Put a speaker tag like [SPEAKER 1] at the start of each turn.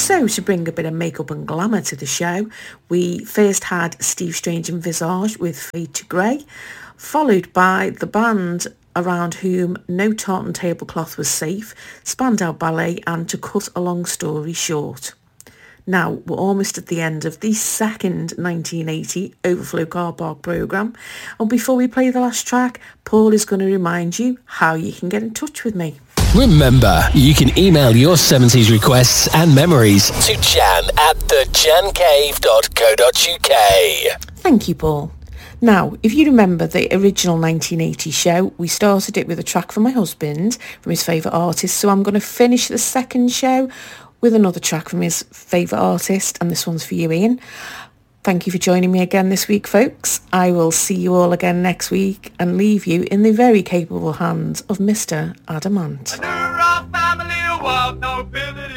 [SPEAKER 1] So to bring a bit of makeup and glamour to the show, we first had Steve Strange and Visage with Fade to Grey, followed by the band around whom no tartan tablecloth was safe, Spandau Ballet and To Cut a Long Story Short. Now, we're almost at the end of the second 1980 Overflow Car Park programme, and before we play the last track, Paul is going to remind you how you can get in touch with me.
[SPEAKER 2] Remember, you can email your 70s requests and memories to jan@thejancave.co.uk.
[SPEAKER 1] Thank you, Paul. Now, if you remember the original 1980 show, we started it with a track from my husband, from his favourite artist, so I'm going to finish the second show with another track from his favourite artist, and this one's for you, Ian. Thank you for joining me again this week, folks. I will see you all again next week and leave you in the very capable hands of Mr. Adamant.
[SPEAKER 3] A new rock family, a wild, no feeling.